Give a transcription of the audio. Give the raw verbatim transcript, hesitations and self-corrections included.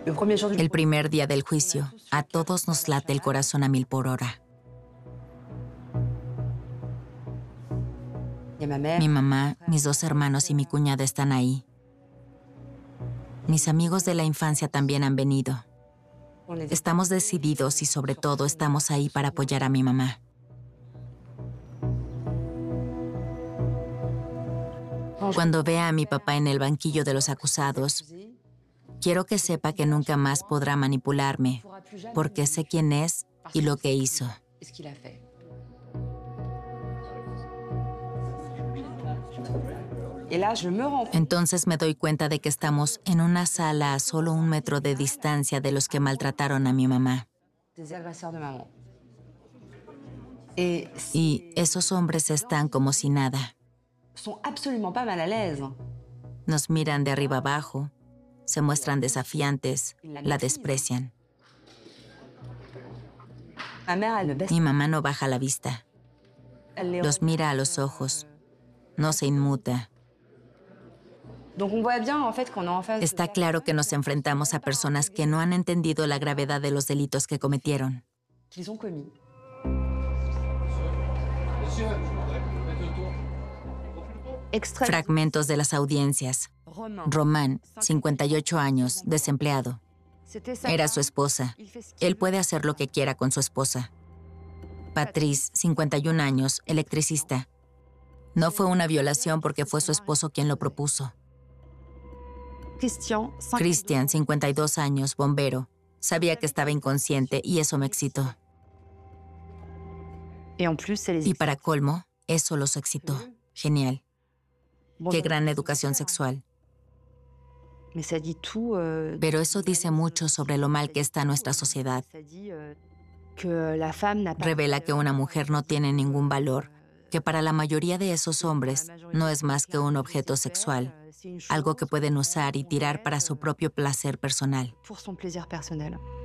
El primer día del juicio, a todos nos late el corazón a mil por hora. Mi mamá, mis dos hermanos y mi cuñada están ahí. Mis amigos de la infancia también han venido. Estamos decididos y sobre todo estamos ahí para apoyar a mi mamá. Cuando vea a mi papá en el banquillo de los acusados, quiero que sepa que nunca más podrá manipularme, porque sé quién es y lo que hizo. Entonces me doy cuenta de que estamos en una sala a solo un metro de distancia de los que maltrataron a mi mamá. Y esos hombres están como si nada. Nos miran de arriba abajo, se muestran desafiantes, la desprecian. Mi mamá no baja la vista. Los mira a los ojos, no se inmuta. Está claro que nos enfrentamos a personas que no han entendido la gravedad de los delitos que cometieron. Fragmentos de las audiencias. Román, cincuenta y ocho años, desempleado. Era su esposa. Él puede hacer lo que quiera con su esposa. Patrice, cincuenta y un años, electricista. No fue una violación porque fue su esposo quien lo propuso. Christian, cincuenta y dos años, bombero. Sabía que estaba inconsciente y eso me excitó. Y para colmo, eso los excitó. Genial. Qué gran educación sexual. Pero eso dice mucho sobre lo mal que está nuestra sociedad. Revela que una mujer no tiene ningún valor, que para la mayoría de esos hombres no es más que un objeto sexual, algo que pueden usar y tirar para su propio placer personal.